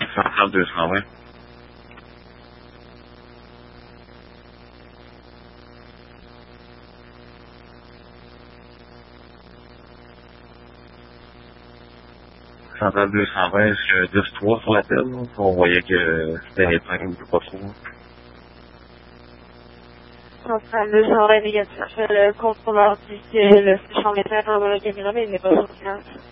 Centrale 220. Centrale 220, est-ce que 10-3 sur l'appel? On voyait que c'était étrange, on ne peut pas trop. Centrale 220 négatif. Le contrôleur dit que le champ métal dans la caméra, mais il n'est pas sur place.